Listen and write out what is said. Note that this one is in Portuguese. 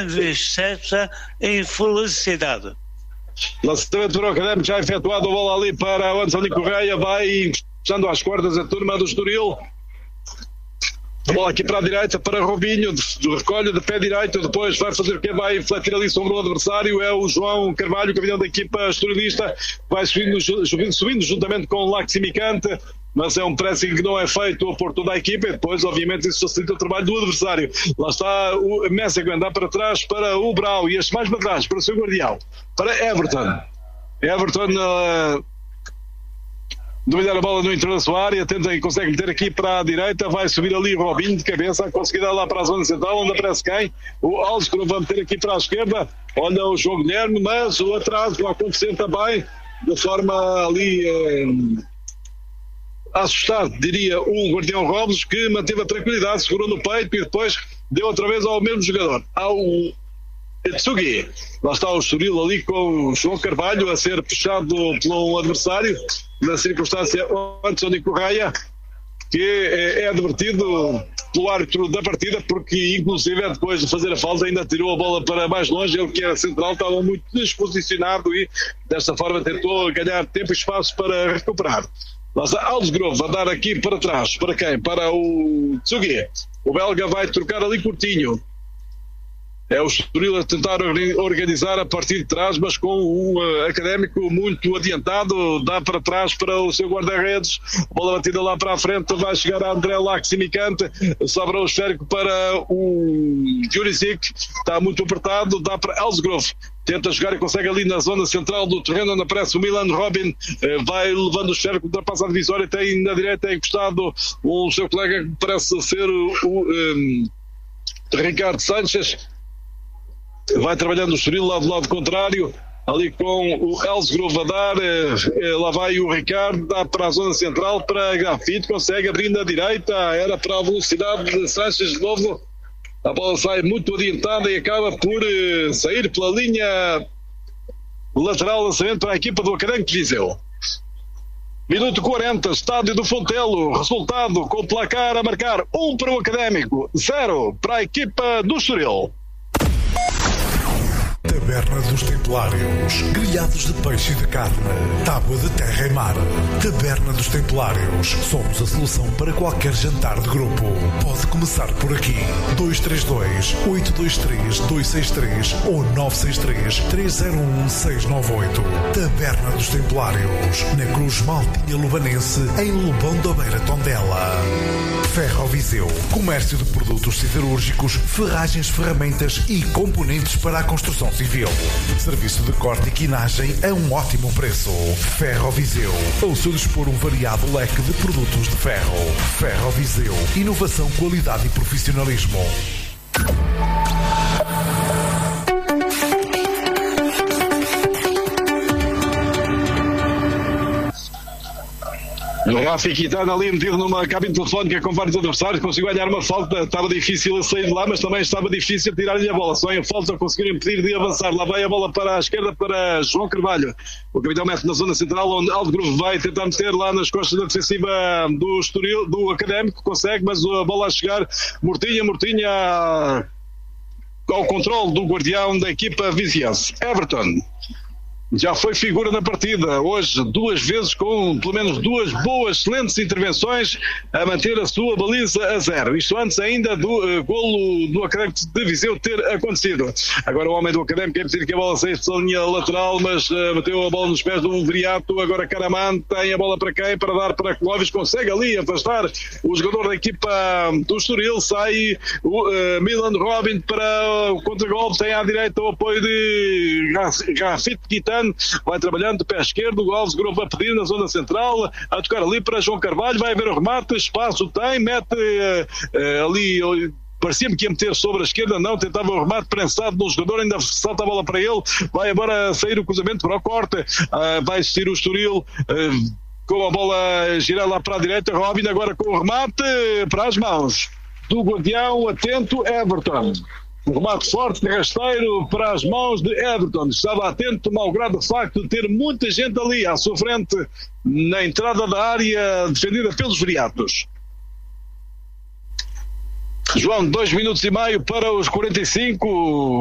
vice-versa em felicidade. Lançamento para o Académico, já efetuado, a bola ali para o António Correia, vai encostando às cordas a turma do Estoril. A bola aqui para a direita, para Robinho, recolhe de pé direito, depois vai fazer o quê? Vai refletir ali sobre o adversário, é o João Carvalho, capitão da equipa estorilista, vai subindo juntamente com o Laximicante, mas é um pressing que não é feito por toda a equipa e depois, obviamente, isso facilita o trabalho do adversário. Lá está o Messi a andar para trás para o Brau e este mais para trás, para o seu guardião, para Everton. Dominar a bola no interior da sua área, tenta e consegue meter aqui para a direita, vai subir ali o Robinho de cabeça, conseguir dar lá para a zona central, onde aparece quem? O Alves, que não vai meter aqui para a esquerda, olha o João Guilherme, mas o atraso vai acontecer também, de forma ali a assustar, diria, o Guardião Robles, que manteve a tranquilidade, segurou no peito e depois deu outra vez ao mesmo jogador, ao Tsugi. Lá está o Estoril ali com o João Carvalho a ser puxado pelo adversário, na circunstância o António Correia, que é advertido pelo árbitro da partida, porque inclusive depois de fazer a falta ainda tirou a bola para mais longe, ele que era central estava muito desposicionado e desta forma tentou ganhar tempo e espaço para recuperar. Lá está Alsgrove a dar aqui para trás, para quem? Para o Tsugi. O belga vai trocar ali curtinho. É o Estoril a tentar organizar a partir de trás, mas com o Académico muito adiantado, dá para trás para o seu guarda-redes, bola batida lá para a frente, vai chegar a André Laximicante, sobra o esférico para o Jurisic, está muito apertado, dá para Elsgrove, tenta jogar e consegue ali na zona central do terreno, onde aparece o Milan Robin, vai levando o esférico, ultrapassa a divisória, tem na direita encostado o seu colega que parece ser o Ricardo Sanchez. Vai trabalhando o Estoril lá do lado contrário, ali com o Elsgrove a dar, lá vai o Ricardo, dá para a zona central, para Grafite, consegue abrir na direita, era para a velocidade de Sanches de novo, a bola sai muito adiantada e acaba por sair pela linha lateral, lançamento para a equipa do Académico de Viseu. Minuto 40, estádio do Fontelo, resultado com o placar a marcar 1 para o Académico, 0 para a equipa do Estoril. Taberna dos Templários, grelhados de peixe e de carne, tábua de terra e mar. Taberna dos Templários, somos a solução para qualquer jantar de grupo. Pode começar por aqui, 232-823-263 ou 963-301-698. Taberna dos Templários, na Cruz Maltinha Lubanense, em Lobão da Beira, Tondela. Ferro Viseu, comércio de produtos siderúrgicos, ferragens, ferramentas e componentes para a construção civil. Serviço de corte e quinagem a um ótimo preço. Ferro Viseu, ao seu dispor um variado leque de produtos de ferro. Ferro Viseu, inovação, qualidade e profissionalismo. O Rafi Quintana ali metido numa cabine telefónica com vários adversários, conseguiu ganhar uma falta, estava difícil a sair de lá, mas também estava difícil tirar-lhe a bola, só em falta conseguiram impedir de avançar. Lá vai a bola para a esquerda para João Carvalho, o capitão mete na zona central, onde Aldegrove vai tentar meter lá nas costas da defensiva do Estoril, do Académico, consegue, mas a bola a chegar, Mortinha ao controle do guardião da equipa viziense. Everton já foi figura na partida, hoje 2 vezes com pelo menos 2 boas, excelentes intervenções a manter a sua baliza a 0. Isto antes ainda do golo do Académico de Viseu ter acontecido. Agora o homem do Académico quer dizer que a bola saísse pela linha lateral, mas meteu a bola nos pés do Viriato. Agora Caraman tem a bola para quem? Para dar para Clóvis, consegue ali afastar o jogador da equipa do Estoril, sai o Milan Robin para o contragolpe, tem à direita o apoio de Grafite Quintana, vai trabalhando de pé esquerdo, o Alves Grove a pedir na zona central, a tocar ali para João Carvalho, vai haver o remate, espaço tem, mete ali, parecia-me que ia meter sobre a esquerda, não, tentava o remate prensado no jogador, ainda salta a bola para ele, vai agora sair o cruzamento para o corte, vai assistir o Estoril, com a bola girar lá para a direita, Robin agora com o remate para as mãos do guardião, atento, Everton. Um remate forte, rasteiro para as mãos de Everton. Estava atento, malgrado o facto de ter muita gente ali à sua frente, na entrada da área defendida pelos Viriatos. João, 2 minutos e meio para os 45.